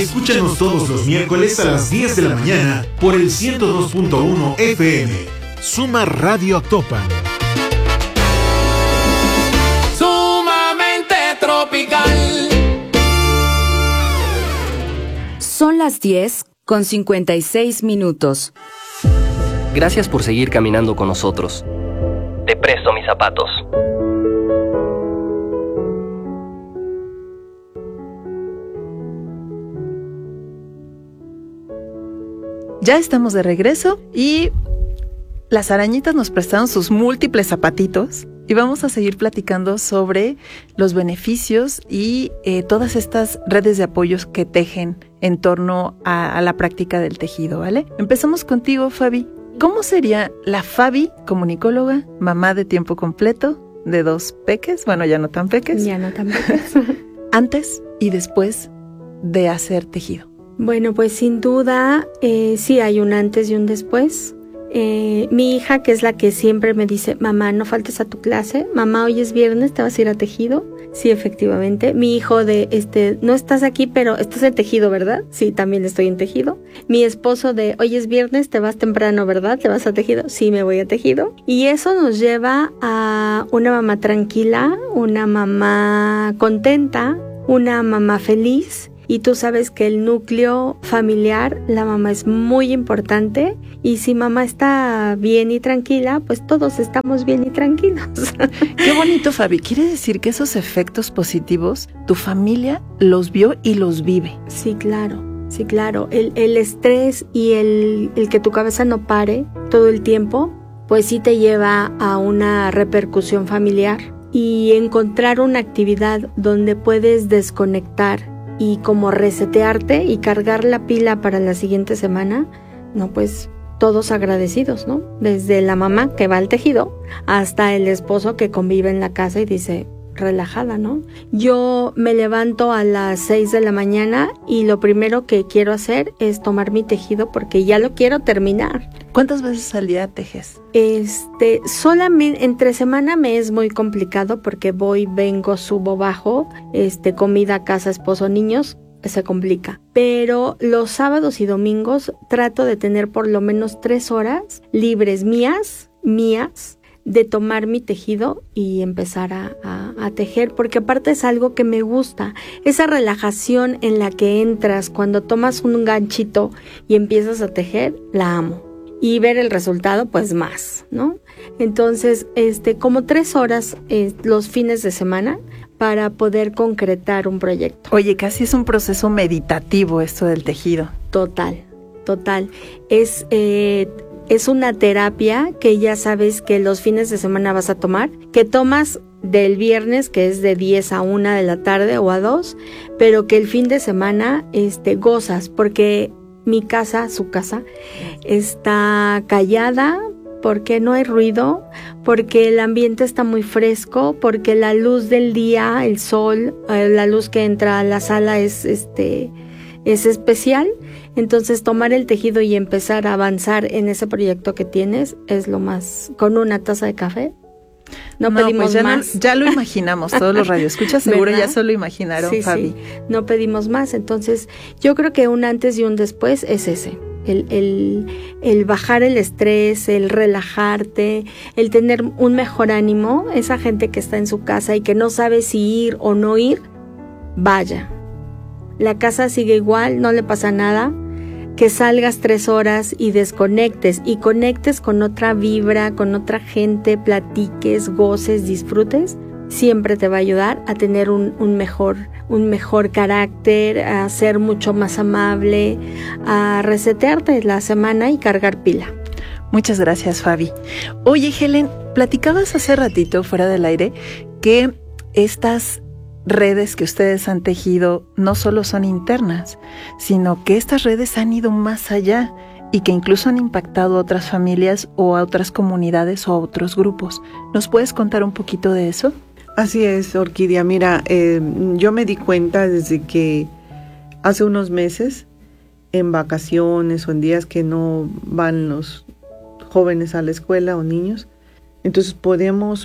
Escúchanos todos los miércoles a las 10 de la mañana por el 102.1 FM. Suma Radio Actopan. Sumamente tropical. Son las 10:56. Gracias por seguir caminando con nosotros. Te presto mis zapatos. Ya estamos de regreso y las arañitas nos prestaron sus múltiples zapatitos y vamos a seguir platicando sobre los beneficios y todas estas redes de apoyos que tejen en torno a la práctica del tejido, ¿vale? Empezamos contigo, Fabi. ¿Cómo sería la Fabi, comunicóloga, mamá de tiempo completo, de 2 peques? Bueno, ya no tan peques. Ya no tan peques. Antes y después de hacer tejido. Bueno, pues sin duda, sí hay un antes y un después. Mi hija, que es la que siempre me dice, mamá, no faltes a tu clase, mamá, hoy es viernes, ¿te vas a ir a tejido? Sí, efectivamente. Mi hijo no estás aquí, pero estás en tejido, ¿verdad? Sí, también estoy en tejido. Mi esposo hoy es viernes, te vas temprano, ¿verdad? ¿Te vas a tejido? Sí, me voy a tejido. Y eso nos lleva a una mamá tranquila, una mamá contenta, una mamá feliz. Y tú sabes que el núcleo familiar, la mamá es muy importante. Y si mamá está bien y tranquila, pues todos estamos bien y tranquilos. Qué bonito, Fabi. Quiere decir que esos efectos positivos, tu familia los vio y los vive. Sí, claro. Sí, claro. El estrés y el que tu cabeza no pare todo el tiempo, pues sí te lleva a una repercusión familiar. Y encontrar una actividad donde puedes desconectar y como resetearte y cargar la pila para la siguiente semana, no, pues todos agradecidos, ¿no? Desde la mamá que va al tejido hasta el esposo que convive en la casa y dice, relajada, ¿no? Yo me levanto a las 6 de la mañana y lo primero que quiero hacer es tomar mi tejido porque ya lo quiero terminar. ¿Cuántas veces al día tejes? Solamente entre semana me es muy complicado porque voy, vengo, subo, bajo, comida, casa, esposo, niños, se complica. Pero los sábados y domingos trato de tener por lo menos 3 horas libres mías, de tomar mi tejido y empezar a tejer, porque aparte es algo que me gusta, esa relajación en la que entras cuando tomas un ganchito y empiezas a tejer, la amo, y ver el resultado pues más, ¿no? Entonces, como 3 horas los fines de semana para poder concretar un proyecto. Oye, casi es un proceso meditativo esto del tejido. Total. Es una terapia que ya sabes que los fines de semana vas a tomar, que tomas del viernes, que es de 10 a 1 de la tarde o a 2, pero que el fin de semana gozas, porque su casa, está callada, porque no hay ruido, porque el ambiente está muy fresco, porque la luz del día, el sol, la luz que entra a la sala es especial. Entonces tomar el tejido y empezar a avanzar en ese proyecto que tienes es lo más, con una taza de café. No pedimos pues más. Ya lo imaginamos, todos los radioescuchas seguro ya se lo imaginaron, sí, Fabi. Sí, no pedimos más. Entonces yo creo que un antes y un después es ese. El bajar el estrés, el relajarte, el tener un mejor ánimo. Esa gente que está en su casa y que no sabe si ir o no ir, vaya. La casa sigue igual, no le pasa nada. Que salgas 3 horas y desconectes y conectes con otra vibra, con otra gente, platiques, goces, disfrutes, siempre te va a ayudar a tener un mejor carácter, a ser mucho más amable, a resetearte la semana y cargar pila. Muchas gracias, Fabi. Oye, Helen, platicabas hace ratito fuera del aire que estas redes que ustedes han tejido no solo son internas, sino que estas redes han ido más allá y que incluso han impactado a otras familias o a otras comunidades o a otros grupos. ¿Nos puedes contar un poquito de eso? Así es, Orquídea. Mira, yo me di cuenta desde que hace unos meses, en vacaciones o en días que no van los jóvenes a la escuela o niños, entonces podemos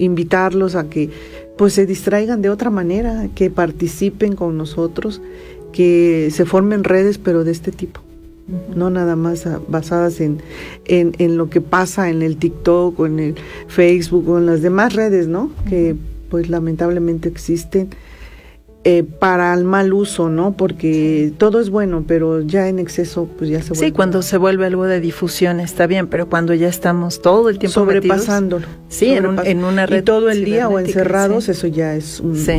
invitarlos a que pues se distraigan de otra manera, que participen con nosotros, que se formen redes, pero de este tipo. No nada más basadas en lo que pasa en el TikTok o en el Facebook o en las demás redes, ¿no? Que pues lamentablemente existen para el mal uso, ¿no? Porque todo es bueno, pero ya en exceso pues ya se vuelve. Sí, cuando se vuelve algo de difusión está bien, pero cuando ya estamos todo el tiempo sobrepasándolo. Sí, en una red. Y todo el día o encerrados, sí. Eso ya es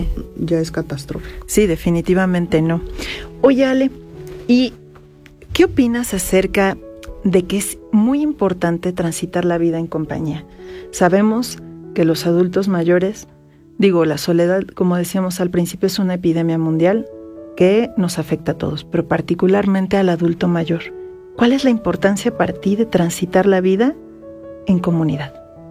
ya es catastrófico. Sí, definitivamente no. Oye, Ale, ¿y qué opinas acerca de que es muy importante transitar la vida en compañía? Sabemos que los adultos mayores, la soledad, como decíamos al principio, es una epidemia mundial que nos afecta a todos, pero particularmente al adulto mayor. ¿Cuál es la importancia para ti de transitar la vida en comunidad?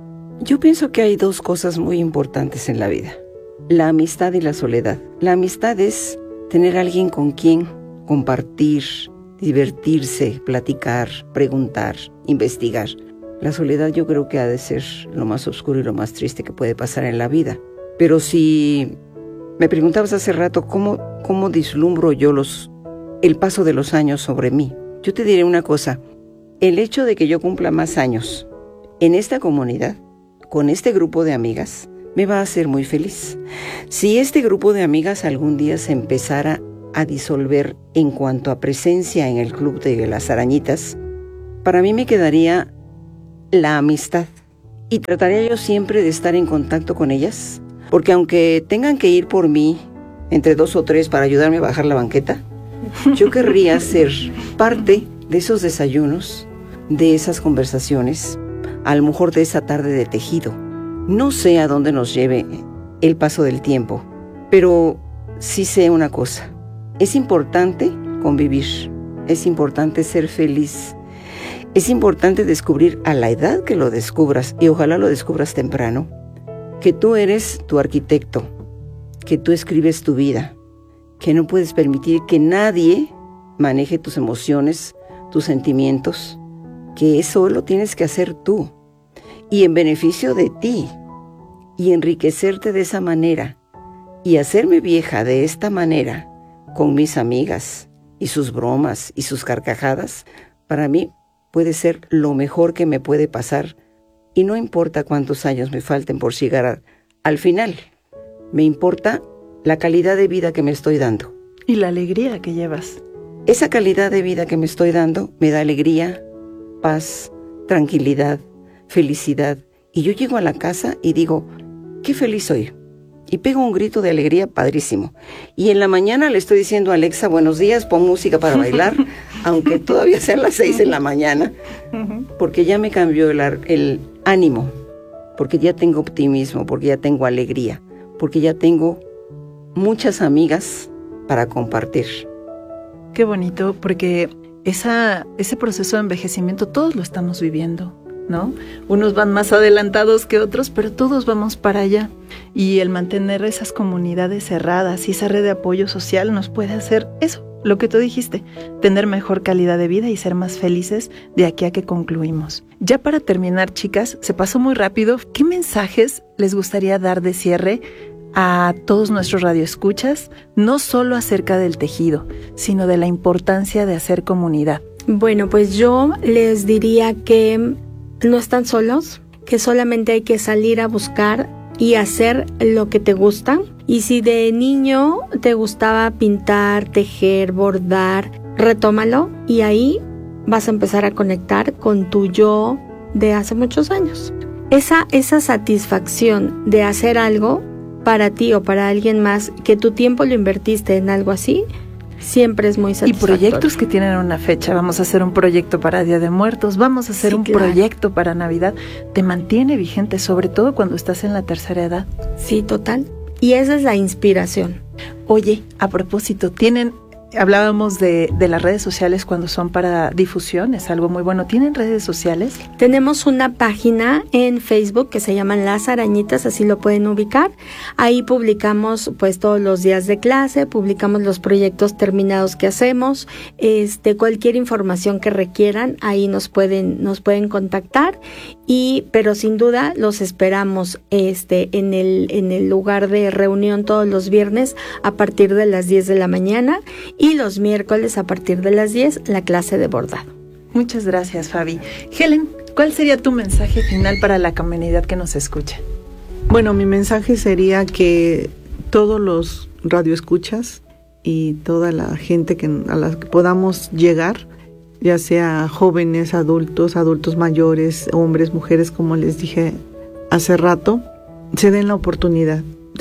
Yo pienso que hay dos cosas muy importantes en la vida: la amistad y la soledad. La amistad es tener a alguien con quien compartir, divertirse, platicar, preguntar, investigar. La soledad yo creo que ha de ser lo más oscuro y lo más triste que puede pasar en la vida. Pero si me preguntabas hace rato cómo vislumbro yo el paso de los años sobre mí, yo te diré una cosa: el hecho de que yo cumpla más años en esta comunidad, con este grupo de amigas, me va a hacer muy feliz. Si este grupo de amigas algún día se empezara a disolver en cuanto a presencia en el club de las arañitas, para mí me quedaría la amistad y trataría yo siempre de estar en contacto con ellas, porque aunque tengan que ir por mí entre 2 o 3 para ayudarme a bajar la banqueta, yo querría ser parte de esos desayunos, de esas conversaciones, a lo mejor de esa tarde de tejido. No sé a dónde nos lleve el paso del tiempo, pero sí sé una cosa: es importante convivir, es importante ser feliz, es importante descubrir a la edad que lo descubras, y ojalá lo descubras temprano, que tú eres tu arquitecto, que tú escribes tu vida, que no puedes permitir que nadie maneje tus emociones, tus sentimientos, que eso lo tienes que hacer tú, y en beneficio de ti, y enriquecerte de esa manera, y hacerme vieja de esta manera, con mis amigas, y sus bromas, y sus carcajadas, para mí puede ser lo mejor que me puede pasar, y no importa cuántos años me falten por llegar al final. Me importa la calidad de vida que me estoy dando. Y la alegría que llevas. Esa calidad de vida que me estoy dando me da alegría, paz, tranquilidad, felicidad. Y yo llego a la casa y digo, qué feliz soy. Y pego un grito de alegría padrísimo. Y en la mañana le estoy diciendo a Alexa, buenos días, pon música para bailar, aunque todavía sean las 6 de la mañana, porque ya me cambió el ánimo, porque ya tengo optimismo, porque ya tengo alegría, porque ya tengo muchas amigas para compartir. Qué bonito, porque ese proceso de envejecimiento todos lo estamos viviendo, ¿no? Unos van más adelantados que otros, pero todos vamos para allá. Y el mantener esas comunidades cerradas y esa red de apoyo social nos puede hacer eso, lo que tú dijiste, tener mejor calidad de vida y ser más felices de aquí a que concluimos. Ya para terminar, chicas, se pasó muy rápido. ¿Qué mensajes les gustaría dar de cierre a todos nuestros radioescuchas, no solo acerca del tejido, sino de la importancia de hacer comunidad? Bueno, pues yo les diría que no están solos, que solamente hay que salir a buscar y hacer lo que te gusta. Y si de niño te gustaba pintar, tejer, bordar, retómalo y ahí vas a empezar a conectar con tu yo de hace muchos años. Esa satisfacción de hacer algo para ti o para alguien más, que tu tiempo lo invertiste en algo así, siempre es muy satisfactorio. Y proyectos que tienen una fecha, vamos a hacer un proyecto para Día de Muertos, vamos a hacer proyecto para Navidad, te mantiene vigente, sobre todo cuando estás en la tercera edad. Sí, total. Y esa es la inspiración. Oye, a propósito, hablábamos de las redes sociales cuando son para difusión, es algo muy bueno. ¿Tienen redes sociales? Tenemos una página en Facebook que se llama Las Arañitas, así lo pueden ubicar. Ahí publicamos pues todos los días de clase, publicamos los proyectos terminados que hacemos, cualquier información que requieran, ahí nos pueden contactar. Pero sin duda los esperamos en el lugar de reunión todos los viernes a partir de las 10 de la mañana. y los miércoles a partir de las 10 la clase de bordado. Muchas gracias, Fabi. Helen, ¿cuál sería tu mensaje final para la comunidad que nos escucha? Bueno, mi mensaje sería que todos los radioescuchas y toda la gente a la que podamos llegar, ya sea jóvenes, adultos mayores, hombres, mujeres, como les dije hace rato, se den la oportunidad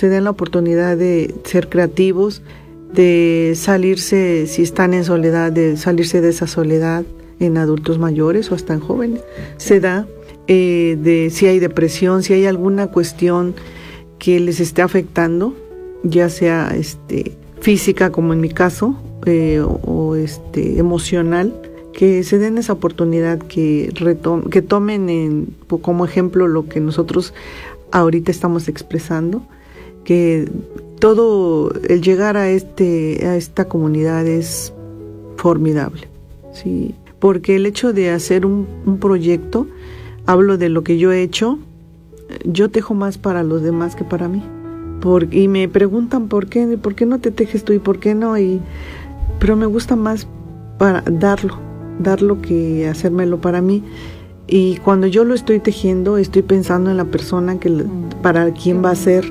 de ser creativos, de salirse, si están en soledad, de salirse de esa soledad en adultos mayores o hasta en jóvenes. Se da de si hay depresión, si hay alguna cuestión que les esté afectando, ya sea física como en mi caso, o emocional, que se den esa oportunidad, que tomen como ejemplo lo que nosotros ahorita estamos expresando, que todo el llegar a esta comunidad es formidable, sí, porque el hecho de hacer un proyecto, hablo de lo que yo he hecho, yo tejo más para los demás que para mí, y me preguntan ¿por qué no te tejes tú y por qué no? Pero me gusta más para darlo que hacérmelo para mí. Y cuando yo lo estoy tejiendo, estoy pensando en la persona para quién va a ser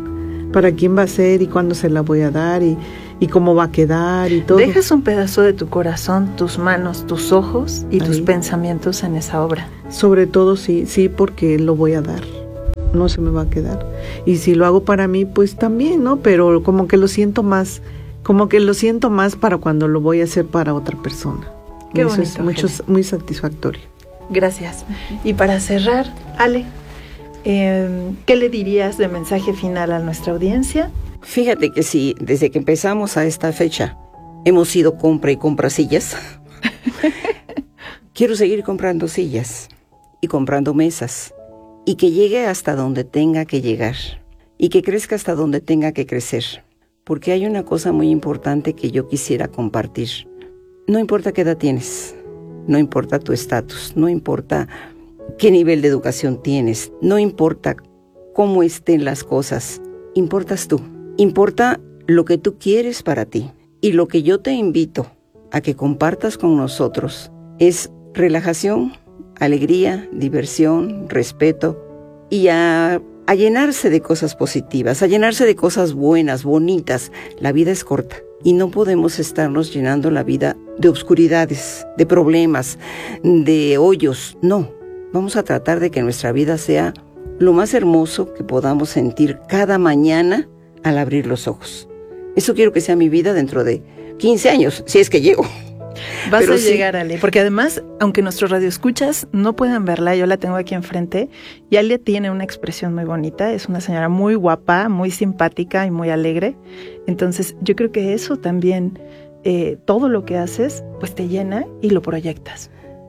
y cuándo se la voy a dar y cómo va a quedar y todo. Dejas un pedazo de tu corazón, tus manos, tus ojos y tus pensamientos en esa obra. Sobre todo sí, porque lo voy a dar, no se me va a quedar. Y si lo hago para mí, pues también, ¿no? Pero como que lo siento más para cuando lo voy a hacer para otra persona. Qué bonito, es muy satisfactorio. Gracias. Y para cerrar, Ale, ¿qué le dirías de mensaje final a nuestra audiencia? Fíjate que sí, desde que empezamos a esta fecha hemos ido compra y compra sillas. Quiero seguir comprando sillas y comprando mesas y que llegue hasta donde tenga que llegar y que crezca hasta donde tenga que crecer. Porque hay una cosa muy importante que yo quisiera compartir. No importa qué edad tienes, no importa tu estatus, no importa qué nivel de educación tienes, no importa cómo estén las cosas, importas tú. Importa lo que tú quieres para ti. Y lo que yo te invito a que compartas con nosotros es relajación, alegría, diversión, respeto y a llenarse de cosas positivas, a llenarse de cosas buenas, bonitas. La vida es corta y no podemos estarnos llenando la vida de obscuridades, de problemas, de hoyos. No, vamos a tratar de que nuestra vida sea lo más hermoso que podamos sentir cada mañana al abrir los ojos. Eso quiero que sea mi vida dentro de 15 años, si es que llego. Vas a llegar, Ale, porque además, aunque nuestros radioescuchas no puedan verla, yo la tengo aquí enfrente, y Ale tiene una expresión muy bonita, es una señora muy guapa, muy simpática y muy alegre. Entonces, yo creo que eso también, todo lo que haces, pues te llena y lo proyectas.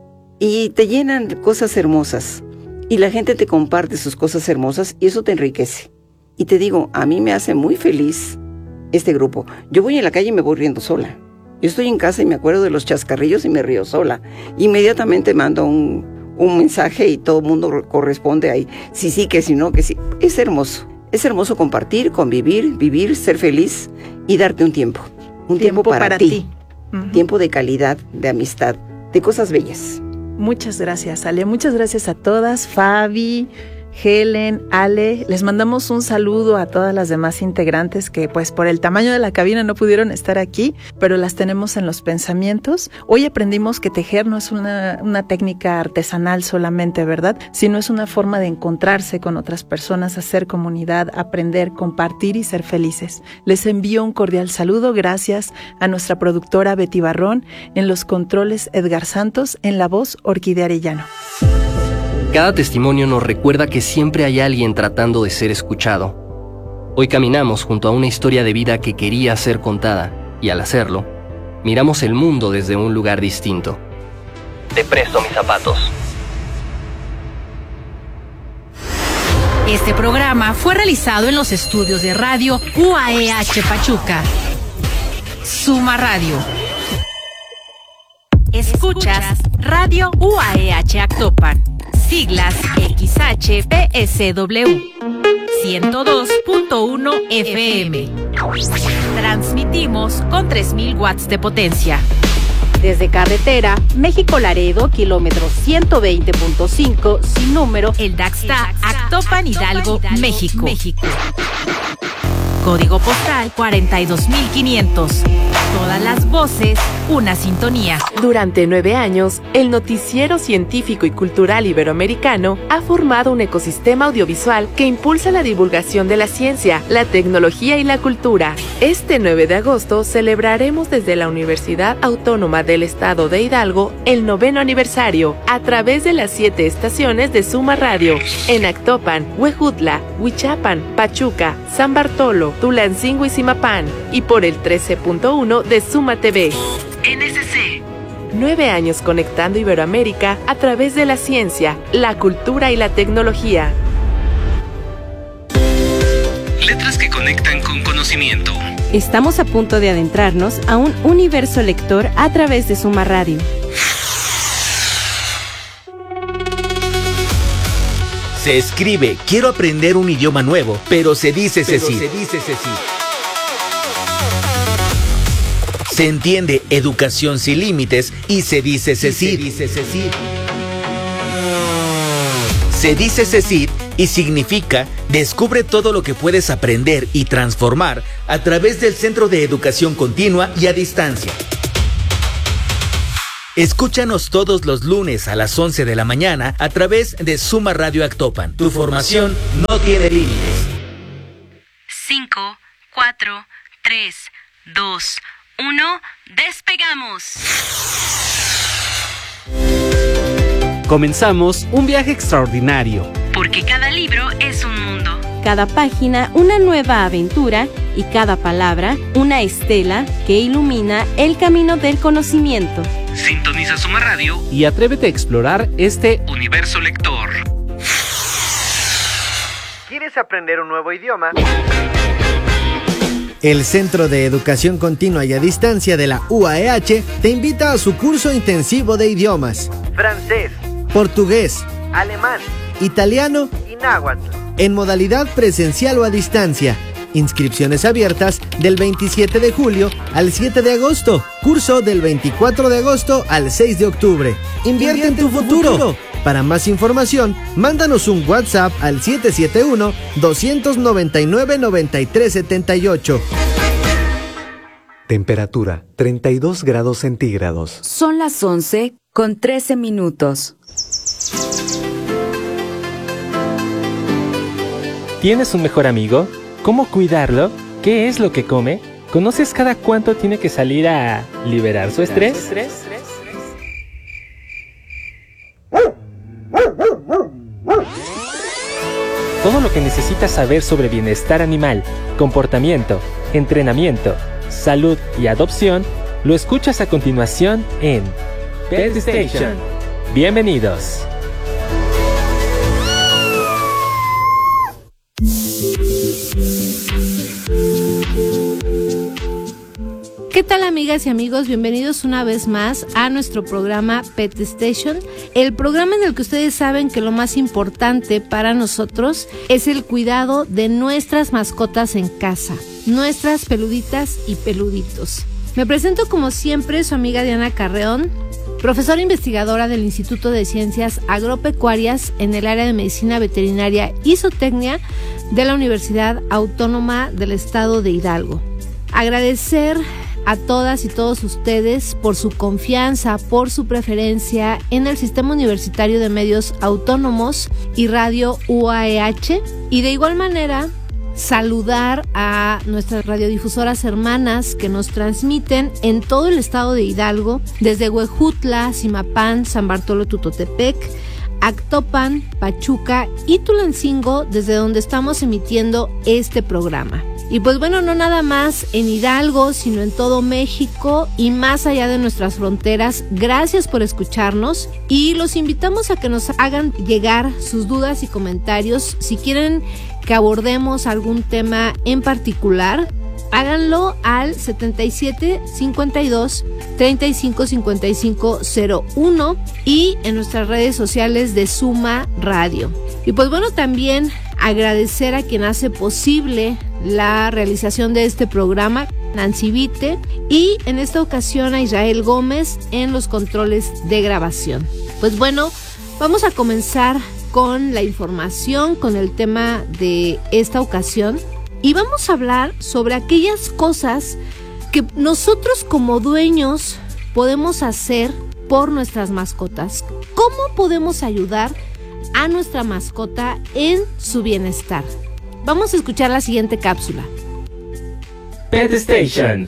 Y te llenan cosas hermosas, y la gente te comparte sus cosas hermosas, y eso te enriquece. Y te digo, a mí me hace muy feliz este grupo. Yo voy en la calle y me voy riendo sola. Yo estoy en casa y me acuerdo de los chascarrillos y me río sola. Inmediatamente mando un mensaje y todo el mundo corresponde ahí. Sí, que si no, que sí. Es hermoso. Es hermoso compartir, convivir, vivir, ser feliz y darte un tiempo. Un tiempo para ti. Uh-huh. Tiempo de calidad, de amistad, de cosas bellas. Muchas gracias, Ale. Muchas gracias a todas. Fabi, Helen, Ale, les mandamos un saludo a todas las demás integrantes que pues por el tamaño de la cabina no pudieron estar aquí, pero las tenemos en los pensamientos. Hoy aprendimos que tejer no es una técnica artesanal solamente, ¿verdad? Sino es una forma de encontrarse con otras personas, hacer comunidad, aprender, compartir y ser felices. Les envío un cordial saludo, gracias a nuestra productora Betty Barrón, en los controles Edgar Santos, en la voz Orquídea Arellano. Cada testimonio nos recuerda que siempre hay alguien tratando de ser escuchado. Hoy caminamos junto a una historia de vida que quería ser contada, y al hacerlo, miramos el mundo desde un lugar distinto. Te presto mis zapatos. Este programa fue realizado en los estudios de radio UAEH Pachuca. Suma Radio. Escuchas Radio UAEH Actopan. Siglas XHPSW 102.1 FM. Transmitimos con 3000 watts de potencia. Desde carretera, México-Laredo, kilómetro 120.5, sin número. El Daxta, Actopan, Hidalgo, México. Código postal 42500. Todas las voces, una sintonía. Durante 9 años, el Noticiero Científico y Cultural Iberoamericano ha formado un ecosistema audiovisual que impulsa la divulgación de la ciencia, la tecnología y la cultura. Este 9 de agosto celebraremos desde la Universidad Autónoma del Estado de Hidalgo el 9º aniversario a través de las 7 estaciones de Suma Radio en Actopan, Huejutla, Huichapan, Pachuca, San Bartolo, Tulancingo y Zimapán, y por el 13.1 de Suma TV. NSC. 9 años conectando Iberoamérica a través de la ciencia, la cultura y la tecnología. Letras que conectan con conocimiento. Estamos a punto de adentrarnos a un universo lector a través de Suma Radio. Se escribe, quiero aprender un idioma nuevo, pero se dice CECID. Se entiende educación sin límites y se dice CECID. Se dice CECID y significa descubre todo lo que puedes aprender y transformar a través del Centro de Educación Continua y a Distancia. Escúchanos todos los lunes a las 11 de la mañana a través de Suma Radio Actopan. Tu formación no tiene límites. 5, 4, 3, 2, 1, ¡despegamos! Comenzamos un viaje extraordinario. Porque cada libro es un mundo. Cada página una nueva aventura y cada palabra una estela que ilumina el camino del conocimiento. Sintoniza Suma Radio y atrévete a explorar este universo lector. ¿Quieres aprender un nuevo idioma? El Centro de Educación Continua y a Distancia de la UAEH te invita a su curso intensivo de idiomas: francés, portugués, alemán, italiano y náhuatl, en modalidad presencial o a distancia. Inscripciones abiertas del 27 de julio al 7 de agosto. Curso del 24 de agosto al 6 de octubre. Invierte en tu futuro. Para más información, mándanos un WhatsApp al 771-299-9378. Temperatura 32 grados centígrados. Son las 11:13. ¿Tienes un mejor amigo? ¿Cómo cuidarlo? ¿Qué es lo que come? ¿Conoces cada cuánto tiene que salir a liberar su estrés? Todo lo que necesitas saber sobre bienestar animal, comportamiento, entrenamiento, salud y adopción, lo escuchas a continuación en Pet Station. Bienvenidos. ¿Qué tal, amigas y amigos? Bienvenidos una vez más a nuestro programa Pet Station, el programa en el que ustedes saben que lo más importante para nosotros es el cuidado de nuestras mascotas en casa, nuestras peluditas y peluditos. Me presento como siempre, su amiga Diana Carreón, profesora investigadora del Instituto de Ciencias Agropecuarias en el área de Medicina Veterinaria y Zootecnia de la Universidad Autónoma del Estado de Hidalgo. Agradecer a todas y todos ustedes por su confianza, por su preferencia en el Sistema Universitario de Medios Autónomos y Radio UAEH, y de igual manera saludar a nuestras radiodifusoras hermanas que nos transmiten en todo el estado de Hidalgo, desde Huejutla, Zimapán, San Bartolo Tutotepec, Actopan, Pachuca y Tulancingo, desde donde estamos emitiendo este programa. Y pues bueno, no nada más en Hidalgo, sino en todo México y más allá de nuestras fronteras. Gracias por escucharnos y los invitamos a que nos hagan llegar sus dudas y comentarios. Si quieren que abordemos algún tema en particular, háganlo al 77 52 35 55 01 y en nuestras redes sociales de Suma Radio. Y pues bueno, también agradecer a quien hace posible la realización de este programa, Nancy Vite, y en esta ocasión a Israel Gómez en los controles de grabación. Pues bueno, vamos a comenzar con la información, con el tema de esta ocasión, y vamos a hablar sobre aquellas cosas que nosotros como dueños podemos hacer por nuestras mascotas. ¿Cómo podemos ayudar a nuestra mascota en su bienestar? Vamos a escuchar la siguiente cápsula. Pet Station.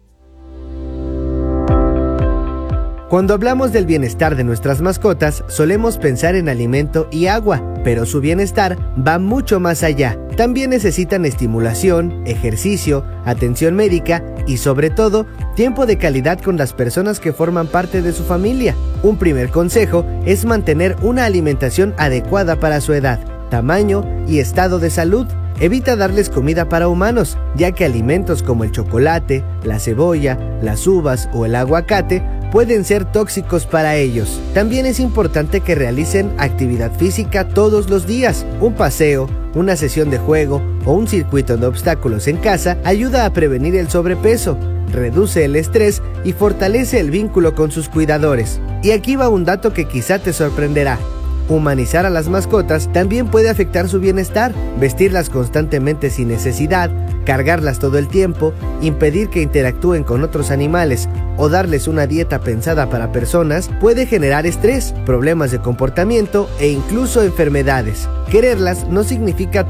Cuando hablamos del bienestar de nuestras mascotas, solemos pensar en alimento y agua, pero su bienestar va mucho más allá. También necesitan estimulación, ejercicio, atención médica y sobre todo, tiempo de calidad con las personas que forman parte de su familia. Un primer consejo es mantener una alimentación adecuada para su edad, tamaño y estado de salud. Evita darles comida para humanos, ya que alimentos como el chocolate, la cebolla, las uvas o el aguacate pueden ser tóxicos para ellos. También es importante que realicen actividad física todos los días. Un paseo, una sesión de juego o un circuito de obstáculos en casa ayuda a prevenir el sobrepeso, reduce el estrés y fortalece el vínculo con sus cuidadores. Y aquí va un dato que quizá te sorprenderá. Humanizar a las mascotas también puede afectar su bienestar. Vestirlas constantemente sin necesidad, cargarlas todo el tiempo, impedir que interactúen con otros animales o darles una dieta pensada para personas puede generar estrés, problemas de comportamiento e incluso enfermedades. Quererlas no significa